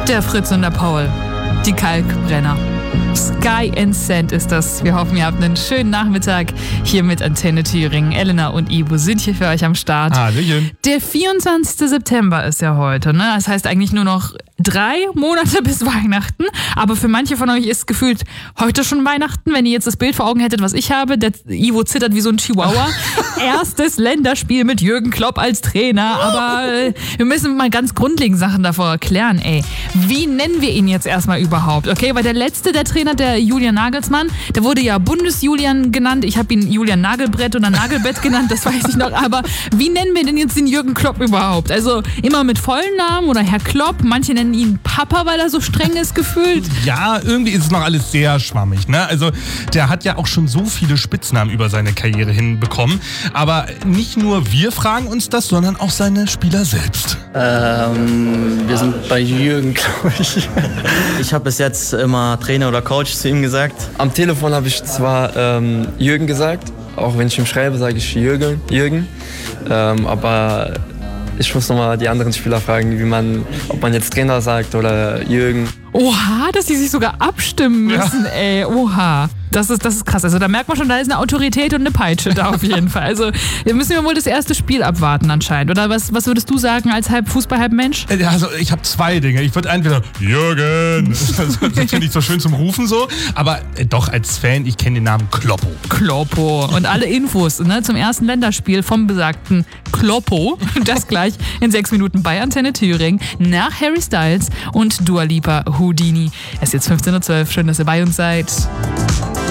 Der Fritz und der Paul, die Kalkbrenner. Sky and Sand ist das. Wir hoffen, ihr habt einen schönen Nachmittag hier mit Antenne Thüringen. Elena und Ivo sind hier für euch am Start. Hallöchen. Der 24. September ist ja heute, ne? Das heißt eigentlich nur noch 3 Monate bis Weihnachten. Aber für manche von euch ist gefühlt heute schon Weihnachten. Wenn ihr jetzt das Bild vor Augen hättet, was ich habe, der Ivo zittert wie so ein Chihuahua. Erstes Länderspiel mit Jürgen Klopp als Trainer. Aber wir müssen mal ganz grundlegende Sachen davor erklären, ey. Wie nennen wir ihn jetzt erstmal überhaupt? Okay, weil der letzte Trainer, der Julian Nagelsmann, der wurde ja Bundes-Julian genannt. Ich habe ihn Julian Nagelbrett oder Nagelbett genannt, das weiß ich noch. Aber wie nennen wir denn jetzt den Jürgen Klopp überhaupt? Also immer mit vollen Namen oder Herr Klopp? Manche nennen ihn Papa, weil er so streng ist gefühlt. Ja, irgendwie ist es noch alles sehr schwammig, ne? Also der hat ja auch schon so viele Spitznamen über seine Karriere hinbekommen. Aber nicht nur wir fragen uns das, sondern auch seine Spieler selbst. Wir sind bei Jürgen, glaube ich. Ich habe bis jetzt immer Trainer oder Coach zu ihm gesagt. Am Telefon habe ich zwar Jürgen gesagt, auch wenn ich ihm schreibe, sage ich Jürgen. Aber ich muss nochmal die anderen Spieler fragen, ob man jetzt Trainer sagt oder Jürgen. Oha, dass die sich sogar abstimmen müssen, ey. Oha. Das ist krass. Also da merkt man schon, da ist eine Autorität und eine Peitsche da auf jeden Fall. Also wir müssen ja wohl das erste Spiel abwarten anscheinend. Oder was würdest du sagen als halb Fußball, halb Mensch? Also ich habe 2 Dinge. Ich würde entweder Jürgen, das ist natürlich nicht so schön zum Rufen so, aber doch als Fan, ich kenne den Namen Kloppo. Kloppo. Und alle Infos zum ersten Länderspiel vom besagten Kloppo, das gleich in 6 Minuten bei Antenne Thüringen nach Harry Styles und Dua Lipa Houdini. Es ist jetzt 15:12 Uhr. Schön, dass ihr bei uns seid.